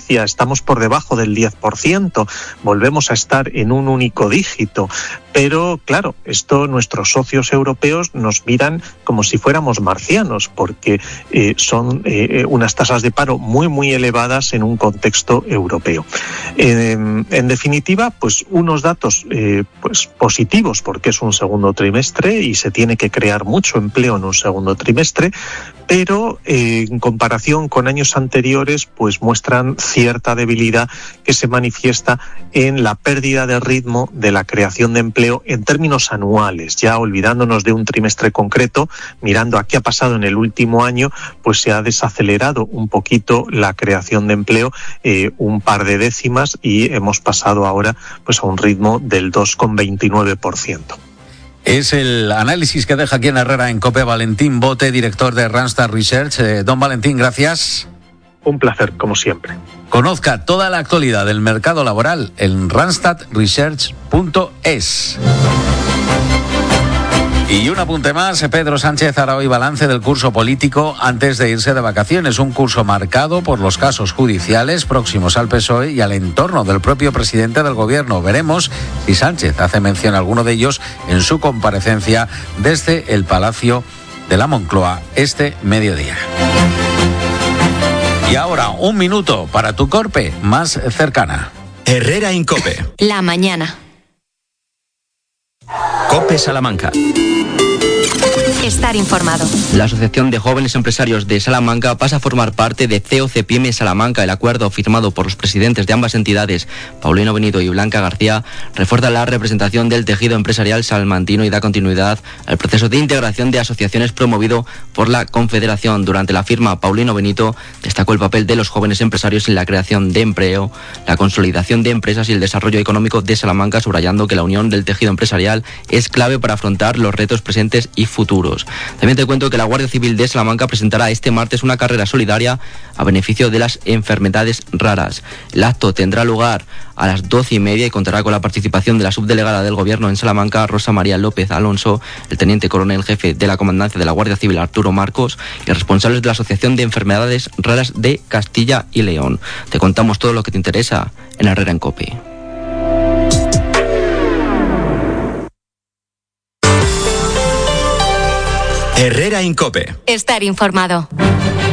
Francia, estamos por debajo del 10%, volvemos a estar en un único dígito. Pero claro, esto nuestros socios europeos nos miran como si fuéramos marcianos, porque son unas tasas de paro muy elevadas en un contexto europeo. En definitiva, pues unos datos pues positivos, porque es un segundo trimestre y se tiene que crear mucho empleo en un segundo trimestre, pero en comparación con años anteriores pues muestran cierta debilidad que se manifiesta en la pérdida de ritmo de la creación de empleo en términos anuales. Ya olvidándonos de un trimestre concreto, mirando a qué ha pasado en el último año, pues se ha desacelerado un poquito la creación de empleo, un par de décimas, y hemos pasado ahora pues a un ritmo del 2,29%. Es el análisis que deja aquí en Herrera en COPE Valentín Bote, director de Randstad Research. Don Valentín, gracias. Un placer, como siempre. Conozca toda la actualidad del mercado laboral en randstadresearch.es. Y un apunte más, Pedro Sánchez hará hoy balance del curso político antes de irse de vacaciones. Un curso marcado por los casos judiciales próximos al PSOE y al entorno del propio presidente del gobierno. Veremos si Sánchez hace mención a alguno de ellos en su comparecencia desde el Palacio de la Moncloa este mediodía. Y ahora, un minuto para tu COPE más cercana. Herrera en COPE. La mañana. COPE Salamanca. Estar informado. La Asociación de Jóvenes Empresarios de Salamanca pasa a formar parte de COCPyme Salamanca. El acuerdo firmado por los presidentes de ambas entidades, Paulino Benito y Blanca García, refuerza la representación del tejido empresarial salmantino y da continuidad al proceso de integración de asociaciones promovido por la Confederación. Durante la firma, Paulino Benito destacó el papel de los jóvenes empresarios en la creación de empleo, la consolidación de empresas y el desarrollo económico de Salamanca, subrayando que la unión del tejido empresarial es clave para afrontar los retos presentes y futuros. También te cuento que la Guardia Civil de Salamanca presentará este martes una carrera solidaria a beneficio de las enfermedades raras. El acto tendrá lugar a las 12:30 y contará con la participación de la subdelegada del Gobierno en Salamanca, Rosa María López Alonso, el teniente coronel jefe de la Comandancia de la Guardia Civil, Arturo Marcos, y responsables de la Asociación de Enfermedades Raras de Castilla y León. Te contamos todo lo que te interesa en Herrera en COPE. Herrera en COPE. Estar informado.